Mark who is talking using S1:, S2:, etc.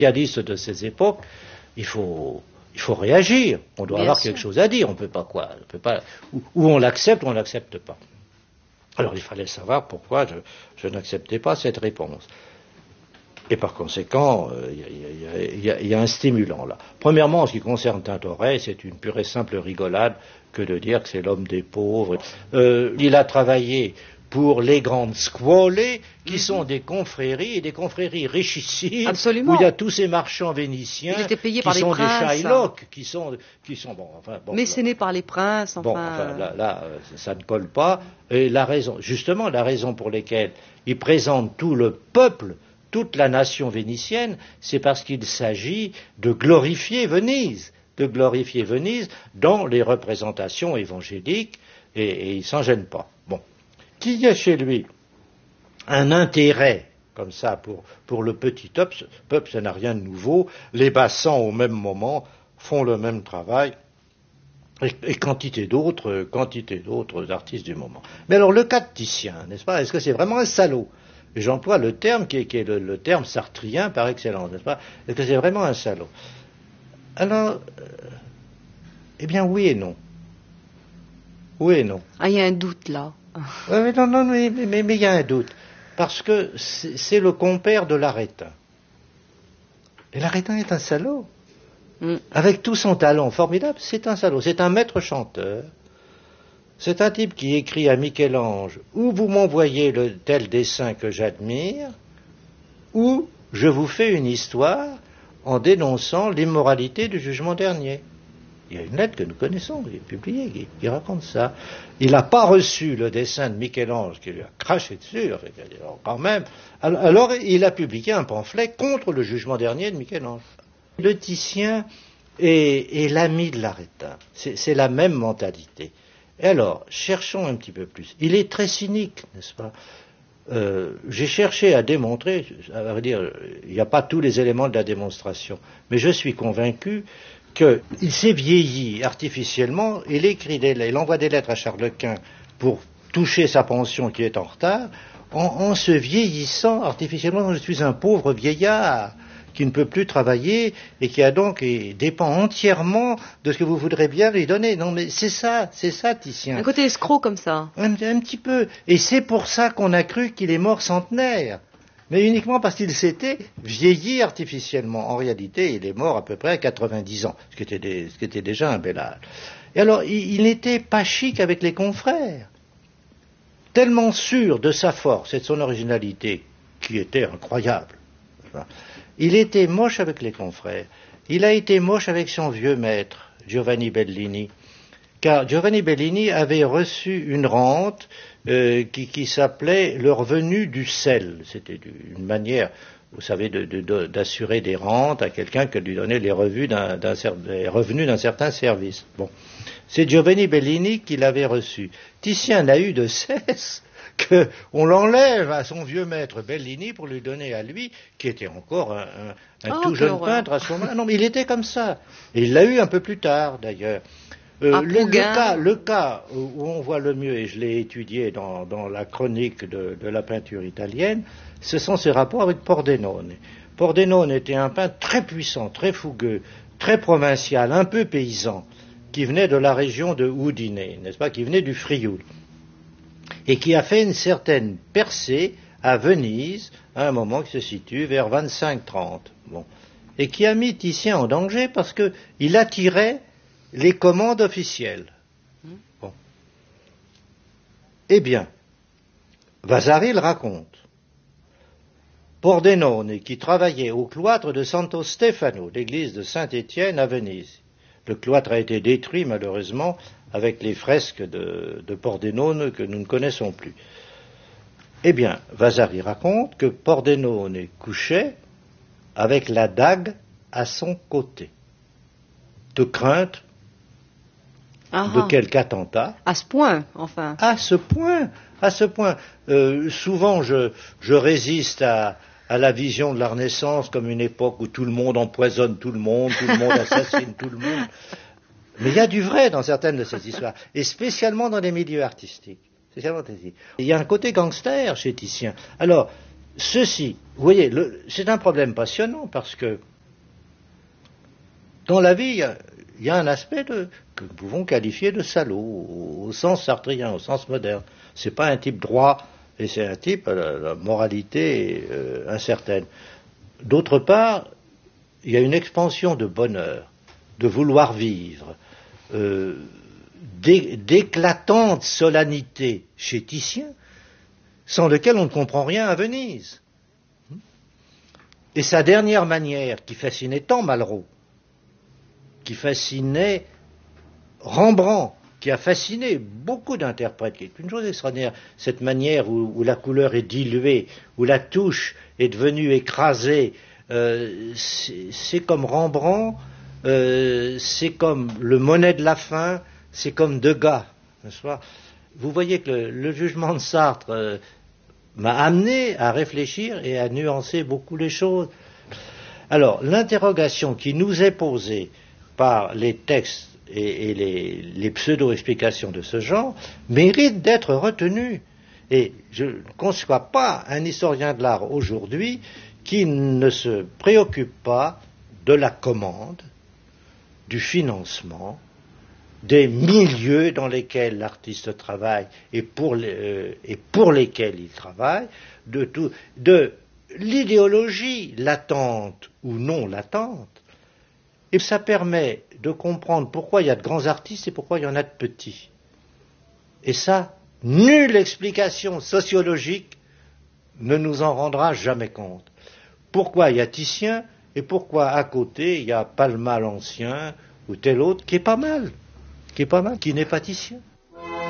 S1: Idéaliste de ces époques, il faut réagir. On doit avoir quelque chose à dire. On peut pas quoi. On peut pas. Ou on l'accepte ou on l'accepte pas. Alors il fallait savoir pourquoi je n'acceptais pas cette réponse. Et par conséquent, il y a un stimulant là. Premièrement, en ce qui concerne Tintoret, c'est une pure et simple rigolade que de dire que c'est l'homme des pauvres. Il a travaillé pour les grandes scuole, qui sont des confréries, et des confréries richissimes,
S2: Absolument.
S1: où il y a tous ces marchands vénitiens,
S2: il était payé
S1: qui
S2: par
S1: sont
S2: les princes,
S1: des Shylock, qui sont
S2: mécénés par les princes,
S1: ça ne colle pas. Et la raison pour laquelle il présente tout le peuple, toute la nation vénitienne, c'est parce qu'il s'agit de glorifier Venise dans les représentations évangéliques, et il s'en gêne pas. Bon. Qu'il y a chez lui un intérêt comme ça pour le petit peuple, ça n'a rien de nouveau. Les bassans, au même moment, font le même travail, et quantité d'autres artistes du moment. Mais alors, le cas de Titien, n'est-ce pas? Est-ce que c'est vraiment un salaud? J'emploie le terme qui est le terme sartrien par excellence, n'est-ce pas? Est-ce que c'est vraiment un salaud? Alors, eh bien, oui et non. Oui et non.
S2: Ah, il y a un doute là.
S1: Mais il y a un doute. Parce que c'est le compère de l'Arétin. Et l'Arétin est un salaud. Avec tout son talent formidable, c'est un salaud. C'est un maître chanteur. C'est un type qui écrit à Michel-Ange, ou vous m'envoyez le tel dessin que j'admire, ou je vous fais une histoire en dénonçant l'immoralité du jugement dernier. Il y a une lettre que nous connaissons, qui est publiée, qui raconte ça. Il n'a pas reçu le dessin de Michel-Ange, qui lui a craché dessus, quand même. Alors il a publié un pamphlet contre le jugement dernier de Michel-Ange. Le Titien est l'ami de l'Arétin. C'est la même mentalité. Et alors, cherchons un petit peu plus. Il est très cynique, n'est-ce pas? J'ai cherché à démontrer, à vrai dire, il n'y a pas tous les éléments de la démonstration, mais je suis convaincu qu'il s'est vieilli artificiellement. Il envoie des lettres à Charles Quint pour toucher sa pension qui est en retard, en se vieillissant artificiellement. Je suis un pauvre vieillard qui ne peut plus travailler et qui dépend entièrement de ce que vous voudrez bien lui donner. Non, mais c'est ça, Titien.
S2: Un côté escroc comme ça.
S1: Un petit peu. Et c'est pour ça qu'on a cru qu'il est mort centenaire. Mais uniquement parce qu'il s'était vieilli artificiellement. En réalité, il est mort à peu près à 90 ans, ce qui était déjà un bel âge. Et alors, il n'était pas chic avec les confrères. Tellement sûr de sa force et de son originalité, qui était incroyable. Il était moche avec les confrères. Il a été moche avec son vieux maître, Giovanni Bellini. Car Giovanni Bellini avait reçu une rente qui s'appelait le revenu du sel. C'était une manière, vous savez, d'assurer des rentes à quelqu'un que lui donnait les revenus d'un certain service. Bon. C'est Giovanni Bellini qui l'avait reçu. Titien n'a eu de cesse qu'on l'enlève à son vieux maître Bellini pour lui donner à lui, qui était encore un tout jeune peintre à ce moment-là. Non, mais il était comme ça. Et il l'a eu un peu plus tard, d'ailleurs. Le cas où on voit le mieux, et je l'ai étudié dans la chronique de la peinture italienne, ce sont ses rapports avec Pordenone. Pordenone était un peintre très puissant, très fougueux, très provincial, un peu paysan, qui venait de la région de Udine, n'est-ce pas, qui venait du Frioul, et qui a fait une certaine percée à Venise, à un moment qui se situe vers 25-30. Bon. Et qui a mis Titien en danger parce qu'il attirait les commandes officielles. Bon. Eh bien, Vasari le raconte. Pordenone, qui travaillait au cloître de Santo Stefano, l'église de Saint-Étienne à Venise. Le cloître a été détruit, malheureusement, avec les fresques de Pordenone que nous ne connaissons plus. Eh bien, Vasari raconte que Pordenone couchait avec la dague à son côté, de crainte de quelque attentat.
S2: À ce point, enfin.
S1: À ce point. Souvent, je résiste à la vision de la Renaissance comme une époque où tout le monde empoisonne tout le monde assassine tout le monde. Mais il y a du vrai dans certaines de ces histoires, et spécialement dans les milieux artistiques. Il y a un côté gangster chez Titien. Alors, vous voyez, c'est un problème passionnant, parce que Dans la vie, il y a un aspect que nous pouvons qualifier de salaud, au sens sartrien, au sens moderne. C'est pas un type droit, et c'est un type, la moralité incertaine. D'autre part, il y a une expansion de bonheur, de vouloir vivre, d'éclatante solennité chez Titien, sans lequel on ne comprend rien à Venise. Et sa dernière manière, qui fascinait tant Malraux, qui fascinait Rembrandt, qui a fasciné beaucoup d'interprètes, qui est une chose extraordinaire, cette manière où la couleur est diluée, où la touche est devenue écrasée, c'est comme Rembrandt, c'est comme le Monet de la fin, c'est comme Degas, n'est-ce pas? Vous voyez que le jugement de Sartre m'a amené à réfléchir et à nuancer beaucoup les choses. Alors, l'interrogation qui nous est posée par les textes et les pseudo-explications de ce genre mérite d'être retenue. Et je ne conçois pas un historien de l'art aujourd'hui qui ne se préoccupe pas de la commande, du financement, des milieux dans lesquels l'artiste travaille et pour lesquels il travaille, de l'idéologie latente ou non latente. Et ça permet de comprendre pourquoi il y a de grands artistes et pourquoi il y en a de petits. Et ça, nulle explication sociologique ne nous en rendra jamais compte. Pourquoi il y a Titien et pourquoi à côté il y a Palma l'Ancien ou tel autre qui est pas mal, qui n'est pas Titien.